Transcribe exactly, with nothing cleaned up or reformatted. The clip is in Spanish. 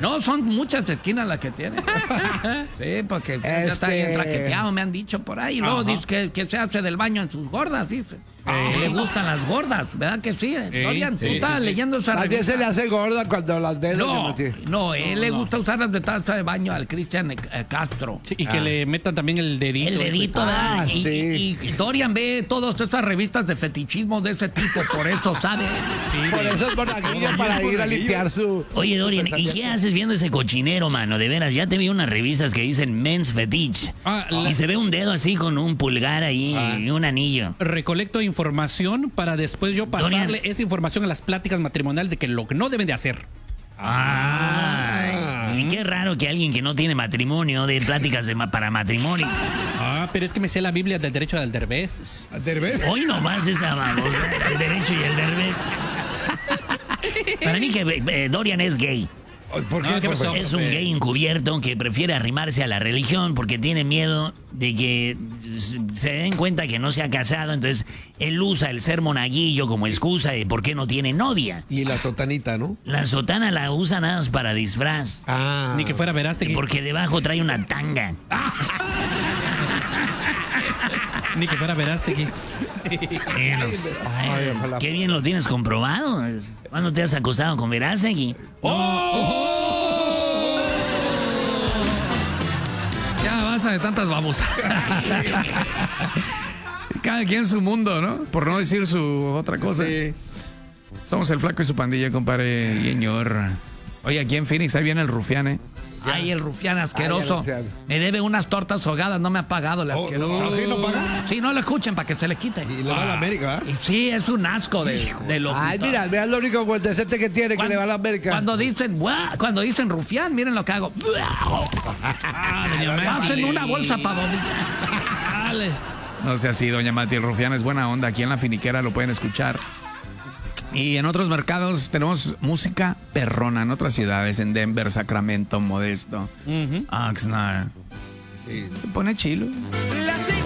No, son muchas esquinas las que tiene. Sí, porque este... ya está bien traqueteado, me han dicho por ahí. Luego dice que, que se hace del baño en sus gordas, dice. Eh. Que le gustan las gordas, ¿verdad que sí? Eh. Dorian, sí, tú estás sí, leyendo esa revista. También se le hace gorda cuando las ve. No, no, él no, le gusta no. usar las de taza de baño al Cristian eh, Castro. Sí, y ah. que le metan también el dedito. El dedito, ¿verdad? Ah, y, sí. y, y Dorian ve todas esas revistas de fetichismo de ese tipo, por eso sabe. Sí, por eso es monaguillo para ir a limpiar su... Oye, Dorian, ¿y qué haces viendo ese cochinero, mano? De veras, ya te vi unas revistas que dicen Men's Fetish. Ah, la... Y se ve un dedo así con un pulgar ahí ah. y un anillo. Recolecto información para después yo pasarle Dorian. esa información a las pláticas matrimoniales de que lo que no deben de hacer. Ah, y qué raro que alguien que no tiene matrimonio dé pláticas de ma para matrimonio. Ah, pero es que me sé la Biblia del derecho del derbez. ¿Al derbez? Hoy nomás esa babosa, el derecho y el derbez. Para mí que eh, Dorian es gay. ¿Por qué? No, ¿qué pasó? Es un gay encubierto que prefiere arrimarse a la religión porque tiene miedo de que se den cuenta que no se ha casado. Entonces él usa el ser monaguillo como excusa de por qué no tiene novia. Y la sotanita, ¿no? La sotana la usa nada más para disfraz. Ah. Ni que fuera Verástegui. Porque debajo trae una tanga. Ni que fuera Verástegui. Ay, qué bien lo tienes comprobado. ¿Cuándo te has acostado con Verástegui? ¡Oh! ¡Oh! Ya basta de tantas babosas. Cada quien su mundo, ¿no? Por no decir su otra cosa. Sí. Somos el Flaco y su pandilla, compadre. Señor. Oye, aquí en Phoenix ahí viene el rufián, ¿eh? Ya. Ay, el rufián asqueroso. Ay, el rufián. Me debe unas tortas ahogadas, no me ha pagado el asqueroso. Oh, ¿sí no paga? Sí, no lo escuchen para que se le quite. Y le va ah. a la América, ¿eh? Sí, es un asco de, de lo. Ay, mira, mira lo único decente que tiene, cuando, que le va a la América. Cuando dicen, ¡buah! Cuando dicen rufián, miren lo que hago. Ah, hacen una bolsa para vomitar. No sea así, doña Mati, el rufián es buena onda. Aquí en la finiquera lo pueden escuchar. Y en otros mercados tenemos música perrona en otras ciudades, en Denver, Sacramento, Modesto, uh-huh. Oxnard. Sí. Se pone chilo. La